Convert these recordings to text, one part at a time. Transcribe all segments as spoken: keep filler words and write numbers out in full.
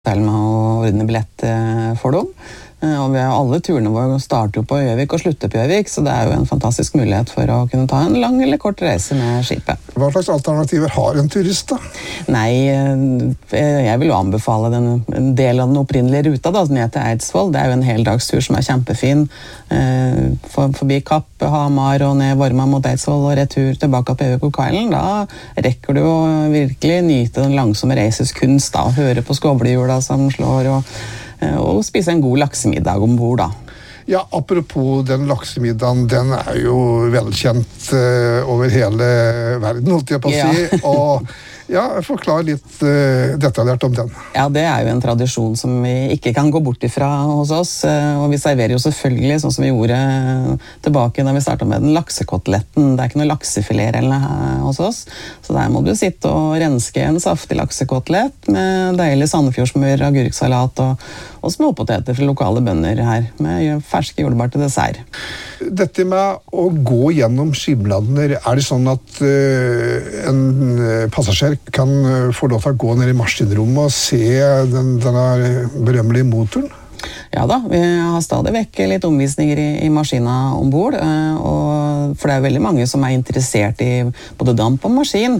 Selv med å ordne billett for dem. Og vi har alle turene våre starter jo på Gjøvik og slutter på Gjøvik, så det er jo en fantastisk mulighet for å kunne ta en lang eller kort reise med skipet. Hva slags alternativer har en turist da? Nei, jeg vil jo anbefale den, en del av den opprinnelige ruta da, ned til Eidsvoll. Det er jo en heldagstur som er kjempefin. For, forbi Kapp, Hamar og ned Vorma mot Eidsvoll og retur tilbake på Gjøvik og Kailen. Da rekker du å virkelig nyte den langsomme reises kunst da, høre på skovlehjula som slår og og spise en god laksemiddag ombord da. Ja, apropos den laksemiddagen, den er jo velkjent uh, over hele verden, holdt jeg på å ja. si. Og ja, forklar litt uh, detaljert om den. Ja, det er jo en tradisjon som vi ikke kan gå bort ifra hos oss. Og vi serverer jo selvfølgelig, sånn som vi gjorde tilbake da vi startet med den laksekoteletten. Det er ikke noe laksefilet eller hos oss. Så der må du sitte og renske en saftig laksekotelett med deilig sandefjordsmør, agurksalat og, og småpoteter fra lokale bønder her, med ferske jordbær til dessert. Dette med å gå gjennom skibladner, er det sånn at uh, en passasjer kan få lov til å gå ned i maskinrommet og se den, denne berømmelige motoren? Ja da, vi har stadig vekk litt omvisninger i, i maskina ombord, og for det er veldig mange som er interessert i både damp og maskin,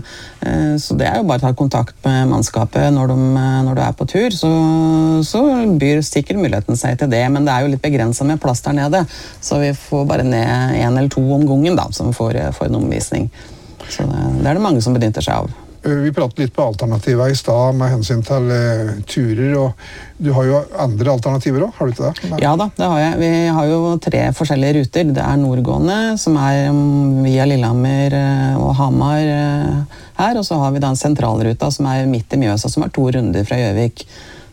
så det er jo bare å ta kontakt med mannskapet når, de, når du er på tur, så, så byr sikkert muligheten seg til det, men det er jo litt begrenset med plass der nede, så vi får bare ned en eller to om gangen da, som får, får en omvisning. Så det, det er det mange som benytter seg av. Vi pratet litt på alternativer i stad med hensyn til uh, turer, og du har jo andre alternativer også, har du ikke det? Ja da, det har jeg. Vi har jo tre forskjellige ruter. Det er nordgående, som er um, via Lillehammer uh, og Hamar uh, her, og så har vi da en sentralruta som er midt i Mjøsa, som er to runder fra Gjøvik.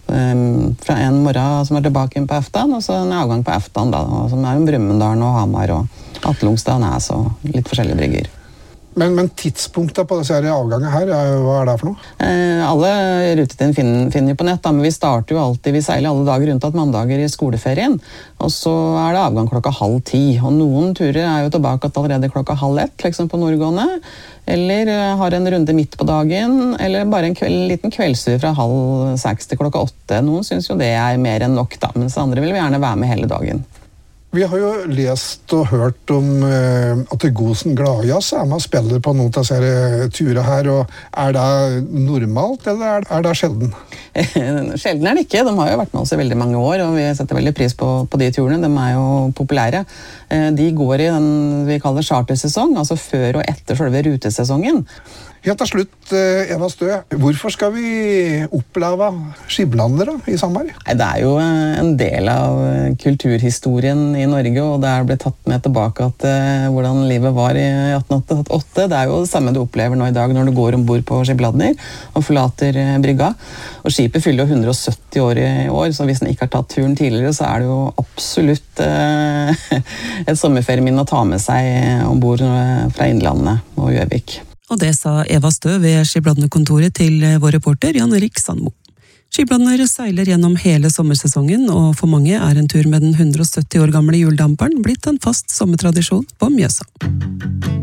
Um, fra en morgen som er tilbake inn på Eftan, og så en avgang på Eftan da, som er om Brumunddal og Hamar og Atlungstad og Næs og litt forskjellige brygger. Men, men tidspunktet på disse avgangene her, hva er det for noe? Eh, alle rutetiden finner, finner vi på nett, da, men vi starter jo alltid, vi seiler alle dager rundt at mandager i skoleferien, og så er det avgang klokka halv ti, og noen turer er jo tilbake allerede klokka halv ett, liksom på nordgående, eller har en runde midt på dagen, eller bare en kveld, liten kveldstur fra halv seks til klokka åtte. Noen synes jo det er mer enn nok da, mens andre vil vi gjerne være med hele dagen. Vi har jo lest og hørt om uh, at Gosen Gladjazz er med og spiller på noen av disse turer her, og er det normalt, eller er det sjelden? Sjelden er det ikke. De har jo vært med oss i veldig mange år, og vi setter veldig pris på, på de turene. De er jo populære. De går i den vi kaller chartersesong, altså før og etter selve rutesesongen. Helt til slutt, Eva Stø, hvorfor skal vi oppleve skiblander i sommer? Det er jo en del av kulturhistorien i Norge, og det er blitt tatt med tilbake at uh, hvordan livet var i atten åttiåtte. Det er jo det samme du opplever nå i dag når du går ombord på skibladner og forlater uh, brygga. Og skipet fyller jo hundre og sytti år i år, så hvis den ikke har tatt turen tidligere, så er det jo absolutt uh, et sommerferieminne å ta med seg ombord fra Innlandet og Gjøvik. Og det sa Eva Stø ved Skibladnerkontoret til vår reporter Jan Erik Sandmo. Skibladner seiler gjennom hele sommersesongen, og for mange er en tur med den hundre og sytti år gamle hjuldamperen blitt en fast sommertradisjon på Mjøsa.